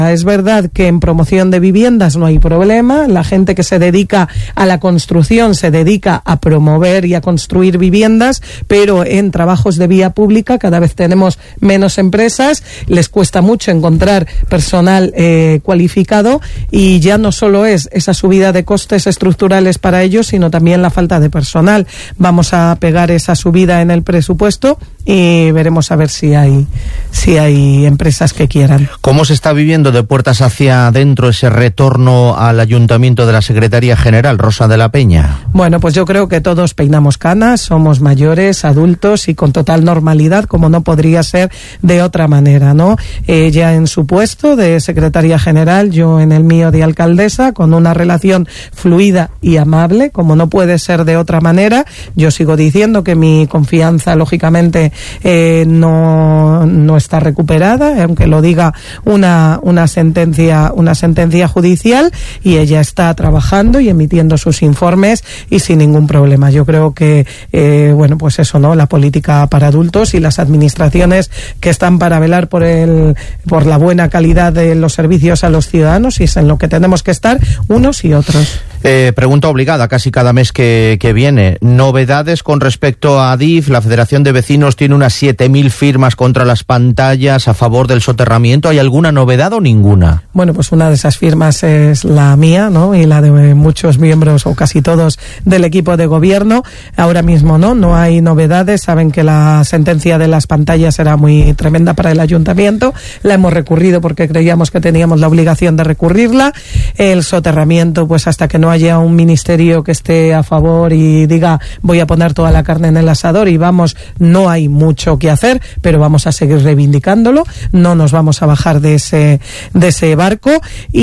Es verdad que en promoción de viviendas no hay problema, la gente que se dedica a la construcción se dedica a promover y a construir viviendas, pero en trabajos de vía pública cada vez tenemos menos empresas, les cuesta mucho encontrar personal cualificado y ya no solo es esa subida de costes estructurales para ellos, sino también la falta de personal. Vamos a pegar esa subida en el presupuesto y veremos a ver si hay empresas que quieran. ¿Cómo se está viviendo de puertas hacia adentro ese retorno al Ayuntamiento de la Secretaría General, Rosa de la Peña? Bueno, pues yo creo que todos peinamos canas, somos mayores, adultos y con total normalidad, como no podría ser de otra manera, ¿no? Ella en su puesto de Secretaría General, yo en el mío de alcaldesa, con una relación fluida y amable, como no puede ser de otra manera. Yo sigo diciendo que mi confianza, lógicamente, no está recuperada, aunque lo diga una sentencia judicial, y ella está trabajando y emitiendo sus informes y sin ningún problema. Yo creo que bueno, pues eso, ¿no? La política para adultos y las administraciones que están para velar por la buena calidad de los servicios a los ciudadanos, y es en lo que tenemos que estar unos y otros. Pregunta obligada casi cada mes que viene. Novedades con respecto a Adif. La Federación de Vecinos tiene unas 7.000 firmas contra las pantallas a favor del soterramiento. ¿Hay alguna novedad o ninguna? Bueno, pues una de esas firmas es la mía, ¿no? Y la de muchos miembros o casi todos del equipo de gobierno. Ahora mismo no hay novedades. Saben que la sentencia de las pantallas era muy tremenda para el ayuntamiento. La hemos recurrido porque creíamos que teníamos la obligación de recurrirla. El soterramiento, pues hasta que no haya un ministerio que esté a favor y diga voy a poner toda la carne en el asador y vamos, no hay mucho que hacer, pero vamos a seguir reivindicándolo, no nos vamos a bajar de ese barco.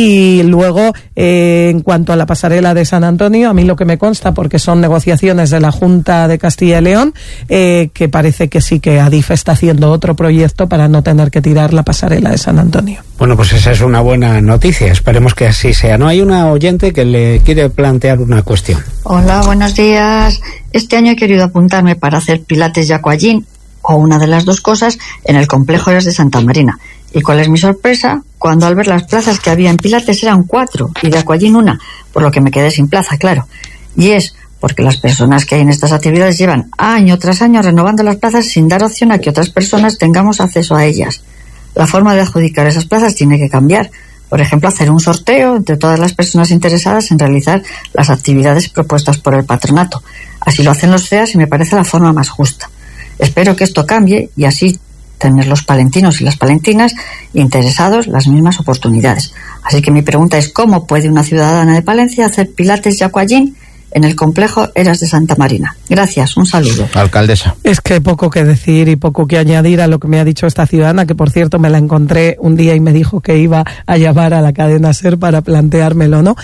Y luego en cuanto a la pasarela de San Antonio, a mí lo que me consta, porque son negociaciones de la Junta de Castilla y León, que parece que sí, que Adif está haciendo otro proyecto para no tener que tirar la pasarela de San Antonio. Bueno, pues esa es una buena noticia, esperemos que así sea. No, hay una oyente que le quiere plantear una cuestión. Hola, buenos días. Este año he querido apuntarme para hacer pilates y aquagym, o una de las dos cosas, en el complejo Eras de Santa Marina. ¿Y cuál es mi sorpresa? Cuando al ver las plazas que había en pilates eran 4 y de aquagym 1, por lo que me quedé sin plaza, claro. Y es porque las personas que hay en estas actividades llevan año tras año renovando las plazas sin dar opción a que otras personas tengamos acceso a ellas. La forma de adjudicar esas plazas tiene que cambiar. Por ejemplo, hacer un sorteo entre todas las personas interesadas en realizar las actividades propuestas por el patronato. Así lo hacen los CEAS y me parece la forma más justa. Espero que esto cambie y así tener los palentinos y las palentinas interesados las mismas oportunidades. Así que mi pregunta es, ¿cómo puede una ciudadana de Palencia hacer pilates y aquagym en el complejo Eras de Santa Marina? Gracias, un saludo. Alcaldesa. Es que poco que decir y poco que añadir a lo que me ha dicho esta ciudadana, que por cierto me la encontré un día y me dijo que iba a llamar a la cadena SER para planteármelo, ¿no?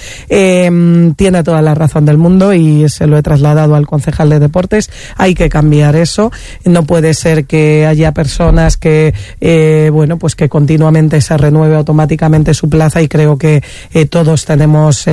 Tiene toda la razón del mundo y se lo he trasladado al concejal de deportes. Hay que cambiar eso. No puede ser que haya personas que, bueno, pues que continuamente se renueve automáticamente su plaza, y creo que todos tenemos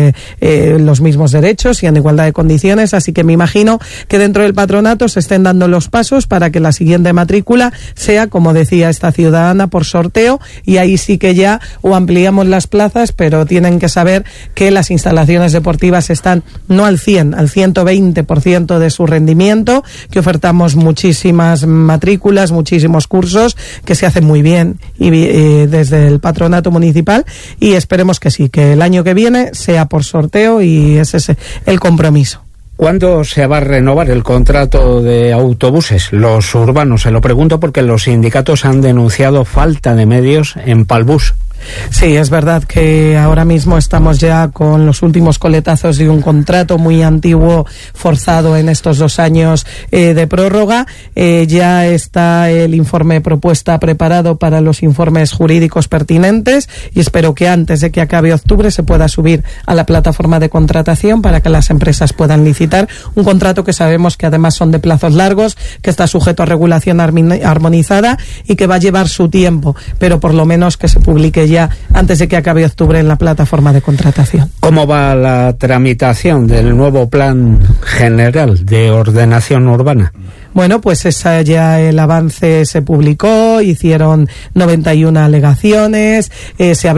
los mismos derechos y en igualdad de condiciones, así que me imagino que dentro del patronato se estén dando los pasos para que la siguiente matrícula sea, como decía esta ciudadana, por sorteo, y ahí sí que ya o ampliamos las plazas, pero tienen que saber que las instalaciones deportivas están no al 100, al 120% de su rendimiento, que ofertamos muchísimas matrículas, muchísimos cursos, que se hacen muy bien y desde el patronato municipal, y esperemos que sí, que el año que viene sea por sorteo, y ese es el compromiso. ¿Cuándo se va a renovar el contrato de autobuses, los urbanos? Se lo pregunto porque los sindicatos han denunciado falta de medios en Palbus. Sí, es verdad que ahora mismo estamos ya con los últimos coletazos de un contrato muy antiguo forzado en estos 2 años de prórroga. Ya está el informe propuesta preparado para los informes jurídicos pertinentes, y espero que antes de que acabe octubre se pueda subir a la plataforma de contratación para que las empresas puedan licitar un contrato que sabemos que además son de plazos largos, que está sujeto a regulación armonizada y que va a llevar su tiempo, pero por lo menos que se publique ya antes de que acabe octubre en la plataforma de contratación. ¿Cómo va la tramitación del nuevo Plan General de Ordenación Urbana? Bueno, pues esa ya el avance se publicó, hicieron 91 alegaciones, se